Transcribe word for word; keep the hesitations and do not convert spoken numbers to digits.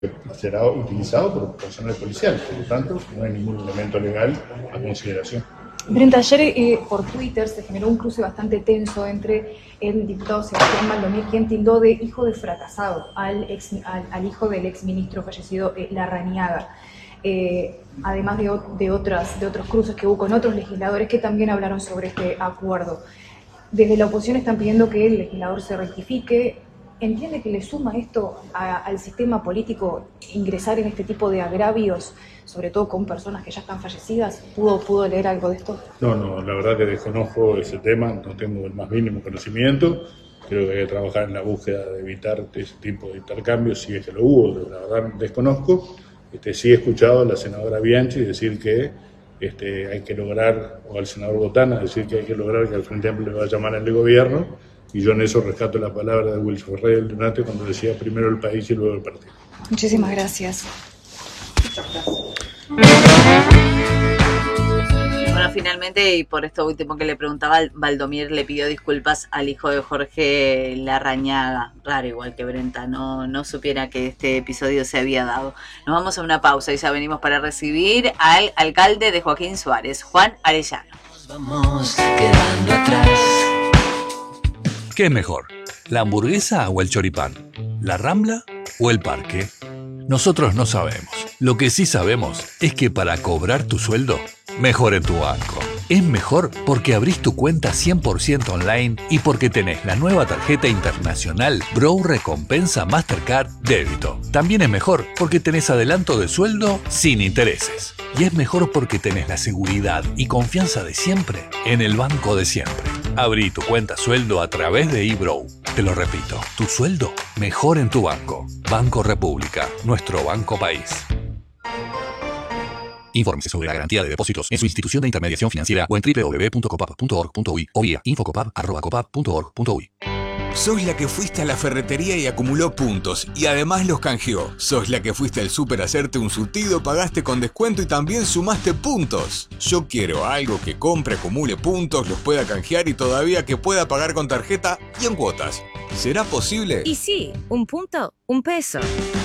será utilizado por personal policial, por lo tanto no hay ningún elemento legal a consideración. Brenta, ayer eh, por Twitter se generó un cruce bastante tenso entre el diputado Sebastián Baldomir, quien tildó de hijo de fracasado al, ex, al, al hijo del exministro fallecido eh, Larrañaga, eh, además de, de, otras, de otros cruces que hubo con otros legisladores que también hablaron sobre este acuerdo. Desde la oposición están pidiendo que el legislador se rectifique. ¿Entiende que le suma esto a, al sistema político ingresar en este tipo de agravios, sobre todo con personas que ya están fallecidas? ¿Pudo, pudo leer algo de esto? No, no, la verdad que desconozco ese tema, no tengo el más mínimo conocimiento. Creo que hay que trabajar en la búsqueda de evitar ese tipo de intercambios, si es que lo hubo, la verdad desconozco. Este, sí he escuchado a la senadora Bianchi decir que este, hay que lograr, o al senador Botana decir que hay que lograr que al Frente Amplio le vaya mal al gobierno. Y yo en eso rescato la palabra de Wilson Ferrer del Donate cuando decía primero el país y luego el partido. Muchísimas gracias. Bueno, finalmente, y por esto último que le preguntaba, Baldomir le pidió disculpas al hijo de Jorge Larrañaga. Raro, igual que Brenta, no, no supiera que este episodio se había dado. Nos vamos a una pausa y ya venimos para recibir al alcalde de Joaquín Suárez, Juan Arellano. Nos vamos quedando atrás. ¿Qué es mejor? ¿La hamburguesa o el choripán? ¿La Rambla o el parque? Nosotros no sabemos. Lo que sí sabemos es que para cobrar tu sueldo, mejor en tu banco. Es mejor porque abrís tu cuenta cien por ciento online y porque tenés la nueva tarjeta internacional Brow Recompensa Mastercard Débito. También es mejor porque tenés adelanto de sueldo sin intereses. Y es mejor porque tenés la seguridad y confianza de siempre en el banco de siempre. Abrí tu cuenta sueldo a través de eBrow. Te lo repito, tu sueldo mejor en tu banco. Banco República, nuestro banco país. Infórmese sobre la garantía de depósitos en su institución de intermediación financiera o en doble u doble u doble u punto copap punto org punto uy o vía infocopap arroba copap punto org punto uy. Sos la que fuiste a la ferretería y acumuló puntos y además los canjeó. Sos la que fuiste al súper a hacerte un surtido, pagaste con descuento y también sumaste puntos. Yo quiero algo que compre, acumule puntos, los pueda canjear y todavía que pueda pagar con tarjeta y en cuotas. ¿Será posible? Y sí, un punto, un peso.